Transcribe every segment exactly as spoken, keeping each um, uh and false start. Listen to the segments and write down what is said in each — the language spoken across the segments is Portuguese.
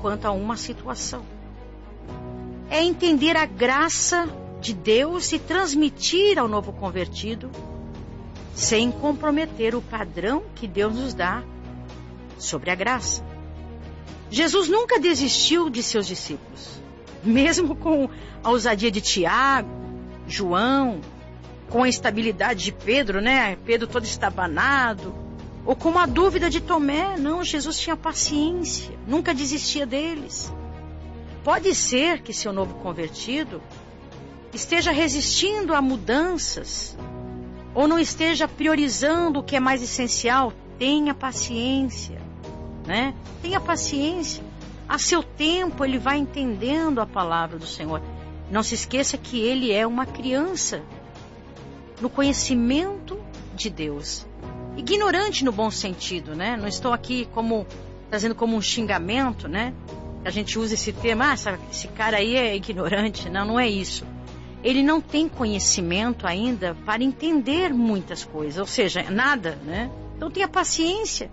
quanto a uma situação. É entender a graça de Deus e transmitir ao novo convertido, sem comprometer o padrão que Deus nos dá sobre a graça. Jesus nunca desistiu de seus discípulos, mesmo com a ousadia de Tiago, João, com a estabilidade de Pedro, né? Pedro todo estabanado, ou com a dúvida de Tomé. Não, Jesus tinha paciência, nunca desistia deles. Pode ser que seu novo convertido esteja resistindo a mudanças, ou não esteja priorizando o que é mais essencial. Tenha paciência, né? Tenha paciência. A seu tempo ele vai entendendo a palavra do Senhor. Não se esqueça que ele é uma criança no conhecimento de Deus. Ignorante no bom sentido, né? Não estou aqui como trazendo como um xingamento, né? A gente usa esse termo, ah, esse cara aí é ignorante. Não, não é isso. Ele não tem conhecimento ainda para entender muitas coisas, ou seja, nada, né? Então tenha paciência.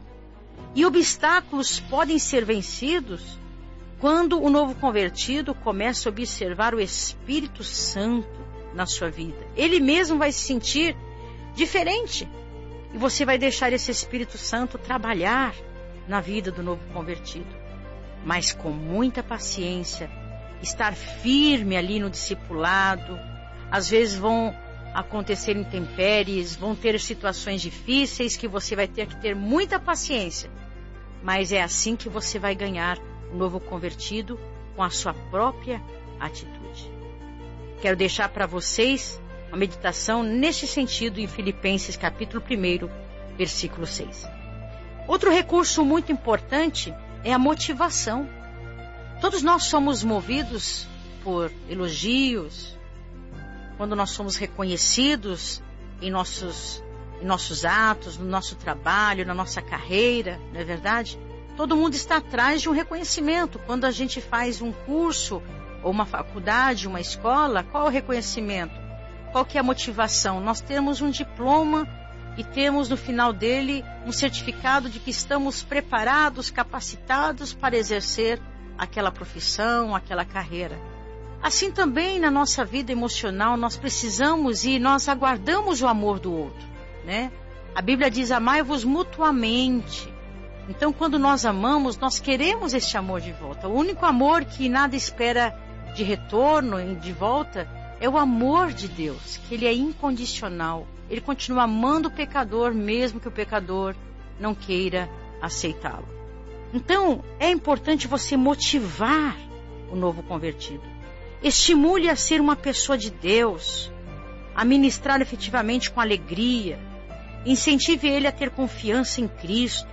E obstáculos podem ser vencidos quando o novo convertido começa a observar o Espírito Santo na sua vida. Ele mesmo vai se sentir diferente. E você vai deixar esse Espírito Santo trabalhar na vida do novo convertido. Mas com muita paciência, estar firme ali no discipulado. Às vezes vão acontecer intempéries, vão ter situações difíceis que você vai ter que ter muita paciência. Mas é assim que você vai ganhar o novo convertido com a sua própria atitude. Quero deixar para vocês uma meditação neste sentido em Filipenses capítulo um, versículo seis. Outro recurso muito importante é a motivação. Todos nós somos movidos por elogios, quando nós somos reconhecidos em nossos, em nossos atos, no nosso trabalho, na nossa carreira, não é verdade? Todo mundo está atrás de um reconhecimento. Quando a gente faz um curso, ou uma faculdade, uma escola, qual é o reconhecimento? Qual que é a motivação? Nós temos um diploma e temos no final dele um certificado de que estamos preparados, capacitados para exercer aquela profissão, aquela carreira. Assim também na nossa vida emocional nós precisamos e nós aguardamos o amor do outro, né? A Bíblia diz: amai-vos mutuamente. Então quando nós amamos, nós queremos este amor de volta. O único amor que nada espera de retorno, de volta, é o amor de Deus, que ele é incondicional. Ele continua amando o pecador, mesmo que o pecador não queira aceitá-lo. Então, é importante você motivar o novo convertido. Estimule a ser uma pessoa de Deus, a ministrar efetivamente com alegria. Incentive ele a ter confiança em Cristo.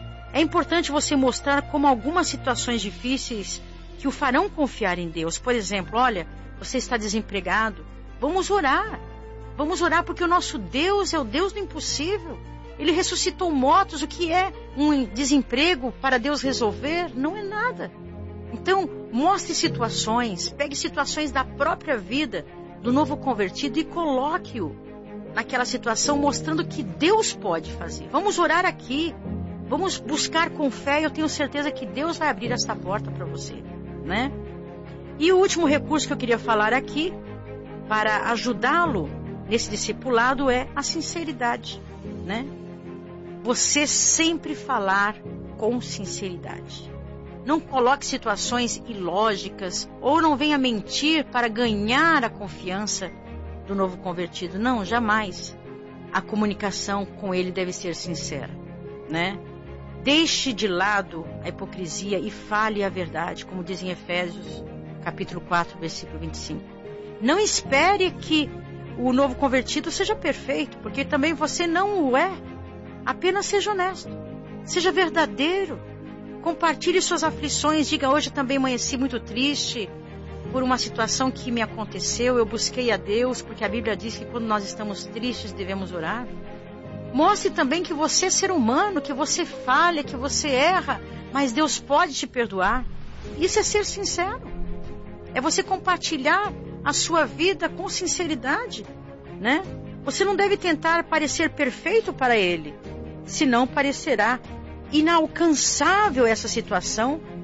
É importante você mostrar como algumas situações difíceis que o farão confiar em Deus. Por exemplo, olha, você está desempregado, vamos orar. Vamos orar porque o nosso Deus é o Deus do impossível. Ele ressuscitou mortos. O que é um desemprego para Deus resolver? Não é nada. Então, mostre situações, pegue situações da própria vida do novo convertido e coloque-o naquela situação, mostrando que Deus pode fazer. Vamos orar aqui, vamos buscar com fé. Eu tenho certeza que Deus vai abrir esta porta para você, né? E o último recurso que eu queria falar aqui, para ajudá-lo nesse discipulado, é a sinceridade, né? Você sempre falar com sinceridade. Não coloque situações ilógicas ou não venha mentir para ganhar a confiança do novo convertido. Não, jamais. A comunicação com ele deve ser sincera, né? Deixe de lado a hipocrisia e fale a verdade, como diz em Efésios capítulo quatro, versículo vinte e cinco. Não espere que o novo convertido seja perfeito, porque também você não o é. Apenas seja honesto, seja verdadeiro, compartilhe suas aflições. Diga: hoje também amanheci muito triste por uma situação que me aconteceu, eu busquei a Deus, porque a Bíblia diz que quando nós estamos tristes devemos orar. Mostre também que você é ser humano, que você falha, que você erra, mas Deus pode te perdoar. Isso é ser sincero, é você compartilhar a sua vida com sinceridade, né? Você não deve tentar parecer perfeito para ele, senão parecerá inalcançável essa situação